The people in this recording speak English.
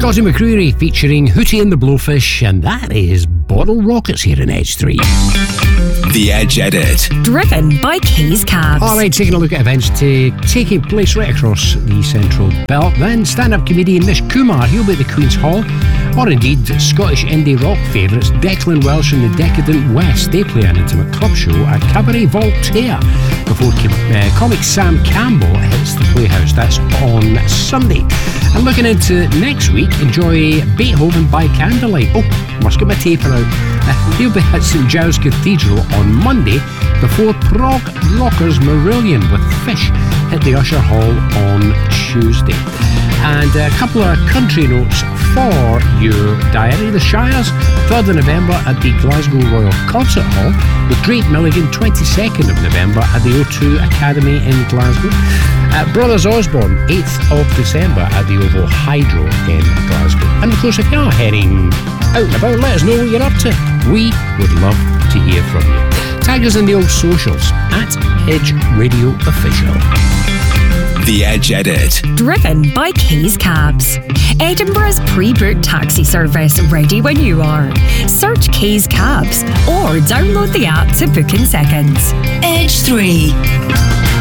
Scotty McCreery featuring Hootie and the Blowfish, and that is Bottle Rockets here in Edge 3. The Edge Edit. Driven by Keys Cabs. Alright, taking a look at events taking place right across the Central Belt. Then stand-up comedian Nish Kumar, he'll be at the Queen's Hall. Or indeed, Scottish indie rock favourites Declan Welsh and the Decadent West. They play an intimate club show at Cabaret Voltaire before comic Sam Campbell hits the Playhouse. That's on Sunday. And looking into next week, enjoy Beethoven by Candlelight. Oh, must get my taper out. He'll be at St Giles Cathedral on Monday before Prog Rockers Marillion with Fish hit the Usher Hall on Tuesday. And a couple of country notes for your diary. The Shires, 3rd of November at the Glasgow Royal Concert Hall, with Drake Milligan, 22nd of November at the O2 Academy in Glasgow. Brothers Osborne, 8th of December at the Oval Hydro in Glasgow. And of course, if you're heading out and about, let us know what you're up to. We would love to hear from you. Tag us in the old socials at Edge Radio Official. The Edge Edit. Driven by Keys Cabs. Edinburgh's pre-booked taxi service, ready when you are. Search Keys Cabs or download the app to book in seconds. Edge 3.